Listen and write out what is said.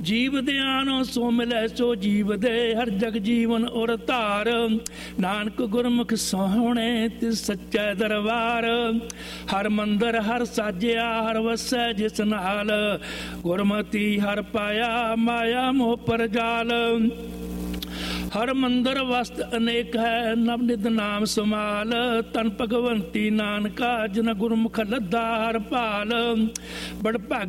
ਜੀਵ ਧਿਆਨ ਸੋ ਮਿਲੈ ਸੋ ਜੀਵ ਦੇ, ਹਰ ਜਗ ਜੀਵਨ ਔਰ ਧਾਰ। ਨਾਨਕ ਗੁਰਮੁਖ ਸੋਹਣੇ ਤਿਸ ਸੱਚੈ ਦਰਬਾਰ। ਹਰ ਮੰਦਰ ਹਰ ਸਾਜਿਆ ਹਰ ਵਸੈ ਜਿਸ ਨਾਲ, ਗੁਰਮਤੀ ਹਰ ਪਾਇਆ ਮਾਇਆ ਮੋਹ ਪਰ ਜਾਲ। ਹਰ ਮੰਦਰ ਵਸਤ ਅਨੇਕ ਹੈ ਨਵ ਨਿਧ ਨਾਮ ਸਮਾਲ। ਤਨ ਭਗਵੰਤੀ ਨਾਨਕਾ ਜਿਨ ਗੁਰਮੁਖ ਲੱਦਾ ਹਰ ਭਾਲ। ਬੜ ਭਾਗ